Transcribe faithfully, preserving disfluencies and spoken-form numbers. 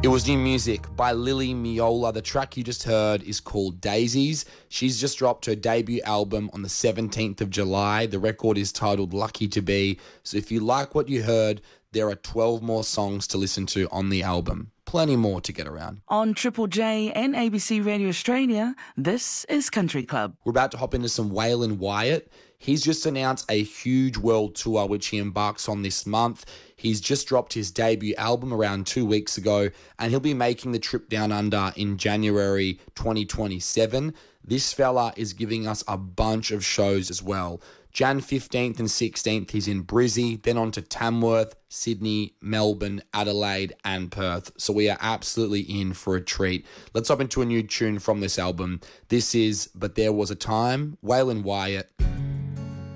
It was new music by Lily Miola. The track you just heard is called Daisies. She's just dropped her debut album on the seventeenth of July. The record is titled Lucky to Be. So if you like what you heard, there are twelve more songs to listen to on the album. Plenty more to get around. On Triple J and A B C Radio Australia, this is Country Club. We're about to hop into some Waylon Wyatt. He's just announced a huge world tour which he embarks on this month. He's just dropped his debut album around two weeks ago, and he'll be making the trip down under in January twenty twenty-seven. This fella is giving us a bunch of shows as well. January fifteenth and sixteenth, he's in Brizzy, then on to Tamworth, Sydney, Melbourne, Adelaide, and Perth. So we are absolutely in for a treat. Let's hop into a new tune from this album. This is But There Was a Time, Waylon Wyatt.